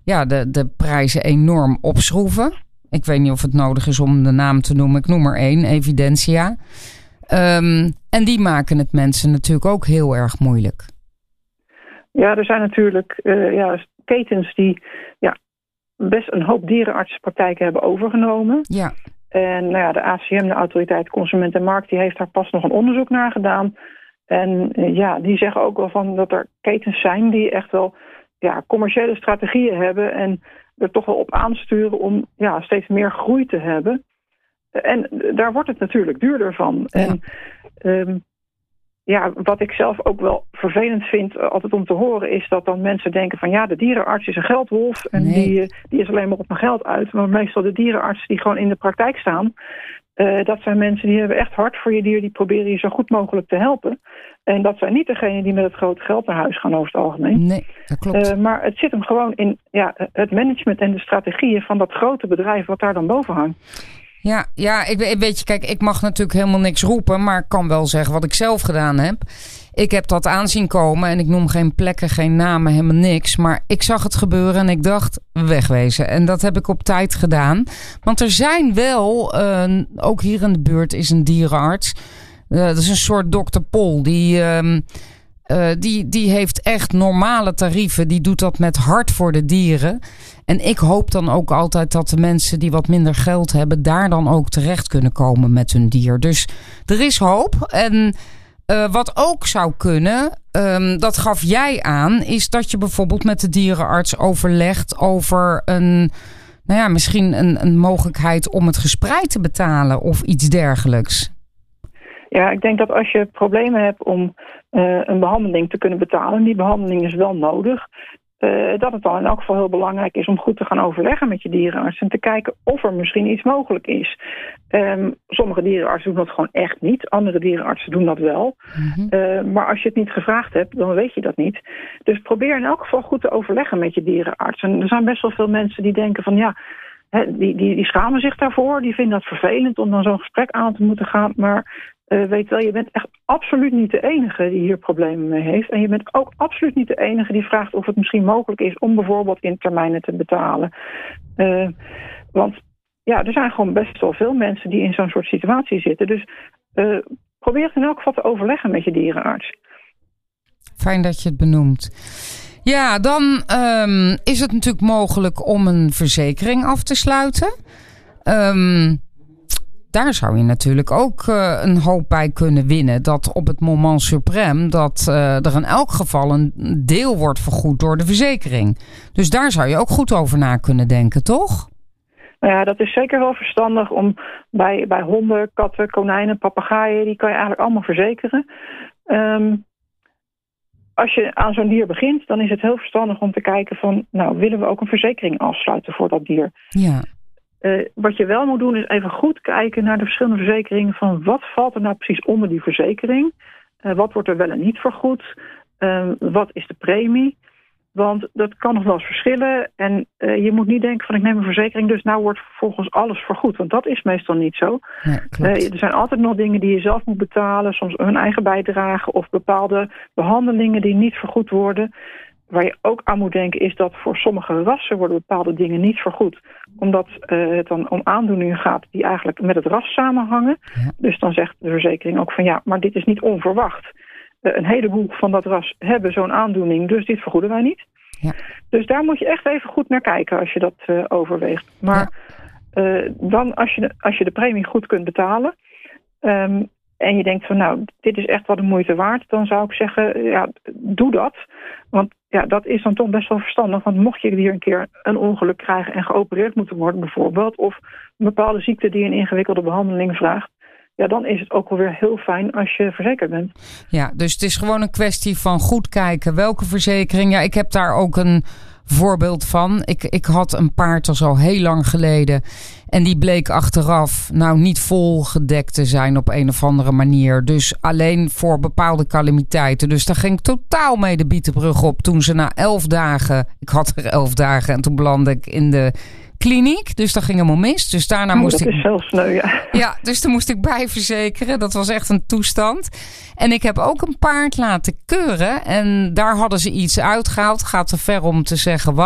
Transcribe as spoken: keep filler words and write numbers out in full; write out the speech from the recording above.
ja, de, de prijzen enorm opschroeven. Ik weet niet of het nodig is om de naam te noemen. Ik noem er één, Evidentia. Um, en die maken het mensen natuurlijk ook heel erg moeilijk. Ja, er zijn natuurlijk uh, ja, ketens die ja, best een hoop dierenartsenpraktijken hebben overgenomen. Ja. En nou ja, de A C M, de Autoriteit Consument en Markt, die heeft daar pas nog een onderzoek naar gedaan. En uh, ja, die zeggen ook wel van dat er ketens zijn die echt wel ja, commerciële strategieën hebben en er toch wel op aansturen om ja, steeds meer groei te hebben. En daar wordt het natuurlijk duurder van. Ja. En um, ja, wat ik zelf ook wel vervelend vind, altijd om te horen, is dat dan mensen denken van ja, de dierenarts is een geldwolf en nee. die, die is alleen maar op mijn geld uit. Maar meestal de dierenartsen die gewoon in de praktijk staan, uh, dat zijn mensen die hebben echt hart voor je dier, die proberen je zo goed mogelijk te helpen. En dat zijn niet degenen die met het grote geld naar huis gaan over het algemeen. Nee, dat klopt. Uh, maar het zit hem gewoon in ja, het management en de strategieën van dat grote bedrijf wat daar dan boven hangt. Ja, ja, ik weet je, kijk, ik mag natuurlijk helemaal niks roepen, maar ik kan wel zeggen wat ik zelf gedaan heb. Ik heb dat aanzien komen en ik noem geen plekken, geen namen, helemaal niks. Maar ik zag het gebeuren en ik dacht, wegwezen. En dat heb ik op tijd gedaan. Want er zijn wel, uh, ook hier in de buurt is een dierenarts. Uh, dat is een soort dokter Pol, die... Uh, Uh, die, die heeft echt normale tarieven. Die doet dat met hart voor de dieren. En ik hoop dan ook altijd dat de mensen die wat minder geld hebben, daar dan ook terecht kunnen komen met hun dier. Dus er is hoop. En uh, wat ook zou kunnen, um, dat gaf jij aan, is dat je bijvoorbeeld met de dierenarts overlegt over een, nou ja, misschien een, een mogelijkheid om het gespreid te betalen of iets dergelijks. Ja, ik denk dat als je problemen hebt om uh, een behandeling te kunnen betalen, en die behandeling is wel nodig, uh, dat het dan in elk geval heel belangrijk is om goed te gaan overleggen met je dierenarts en te kijken of er misschien iets mogelijk is. Um, sommige dierenartsen doen dat gewoon echt niet, andere dierenartsen doen dat wel. Mm-hmm. Uh, maar als je het niet gevraagd hebt, dan weet je dat niet. Dus probeer in elk geval goed te overleggen met je dierenarts. En er zijn best wel veel mensen die denken van ja, hè, die, die, die schamen zich daarvoor, die vinden dat vervelend om dan zo'n gesprek aan te moeten gaan, maar Uh, weet wel, je bent echt absoluut niet de enige die hier problemen mee heeft. En je bent ook absoluut niet de enige die vraagt of het misschien mogelijk is om bijvoorbeeld in termijnen te betalen. Uh, want ja, er zijn gewoon best wel veel mensen die in zo'n soort situatie zitten. Dus uh, probeer het in elk geval te overleggen met je dierenarts. Fijn dat je het benoemt. Ja, dan um, is het natuurlijk mogelijk om een verzekering af te sluiten. Um, Daar zou je natuurlijk ook uh, een hoop bij kunnen winnen. Dat op het moment suprême dat uh, er in elk geval een deel wordt vergoed door de verzekering. Dus daar zou je ook goed over na kunnen denken, toch? Nou ja, dat is zeker wel verstandig om bij, bij honden, katten, konijnen, papegaaien, die kan je eigenlijk allemaal verzekeren. Um, als je aan zo'n dier begint, dan is het heel verstandig om te kijken van, nou, willen we ook een verzekering afsluiten voor dat dier? Ja. Uh, wat je wel moet doen is even goed kijken naar de verschillende verzekeringen van wat valt er nou precies onder die verzekering. Uh, wat wordt er wel en niet vergoed? Uh, wat is de premie? Want dat kan nog wel eens verschillen. En uh, je moet niet denken van ik neem een verzekering, dus nou wordt volgens alles vergoed. Want dat is meestal niet zo. Nee, uh, er zijn altijd nog dingen die je zelf moet betalen. Soms hun eigen bijdrage of bepaalde behandelingen die niet vergoed worden. Waar je ook aan moet denken is dat voor sommige rassen worden bepaalde dingen niet vergoed. Omdat uh, het dan om aandoeningen gaat die eigenlijk met het ras samenhangen. Ja. Dus dan zegt de verzekering ook van ja, maar dit is niet onverwacht. Uh, een heleboel van dat ras hebben zo'n aandoening, dus dit vergoeden wij niet. Ja. Dus daar moet je echt even goed naar kijken als je dat uh, overweegt. Maar ja. uh, dan als je, de, als je de premie goed kunt betalen Um, en je denkt van nou, dit is echt wel de moeite waard, dan zou ik zeggen, ja, doe dat. Want ja, dat is dan toch best wel verstandig. Want mocht je hier een keer een ongeluk krijgen en geopereerd moeten worden bijvoorbeeld, of een bepaalde ziekte die een ingewikkelde behandeling vraagt, ja, dan is het ook wel weer heel fijn als je verzekerd bent. Ja, dus het is gewoon een kwestie van goed kijken welke verzekering. Ja, ik heb daar ook een voorbeeld van. Ik, ik had een paard al zo heel lang geleden. En die bleek achteraf nou niet vol gedekt te zijn op een of andere manier. Dus alleen voor bepaalde calamiteiten. Dus daar ging ik totaal mee de bietenbrug op. Toen ze na elf dagen, ik had er elf dagen en toen belandde ik in de kliniek. Dus dat ging helemaal mis. Dus daarna oh, moest dat ik. is zelfs sneu, ja. Ja, dus toen moest ik bijverzekeren. Dat was echt een toestand. En ik heb ook een paard laten keuren. En daar hadden ze iets uitgehaald. Gaat te ver om te zeggen wat.